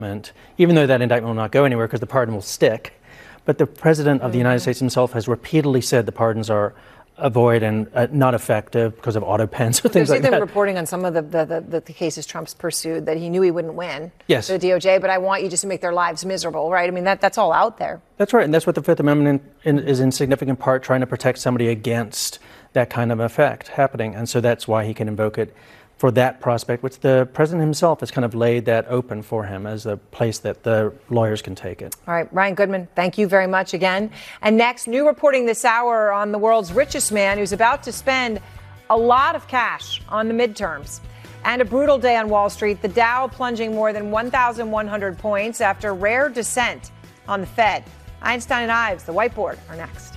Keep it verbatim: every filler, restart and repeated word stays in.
even though that indictment will not go anywhere because the pardon will stick. But the President of the United States himself has repeatedly said the pardons are avoid and uh, not effective because of auto pens or things like that. There's even reporting on some of the, the, the, the cases Trump's pursued that he knew he wouldn't win. Yes. The D O J, but I want you just to make their lives miserable, right? I mean, that that's all out there. That's right. And that's what the Fifth Amendment in, in, is in significant part trying to protect somebody against that kind of effect happening. And so that's why he can invoke it for that prospect, which the president himself has kind of laid that open for him as a place that the lawyers can take it. All right, Ryan Goodman, thank you very much again. And next, new reporting this hour on the world's richest man who's about to spend a lot of cash on the midterms. And a brutal day on Wall Street, the Dow plunging more than one thousand one hundred points after rare dissent on the Fed. Einstein and Ives, the whiteboard, are next.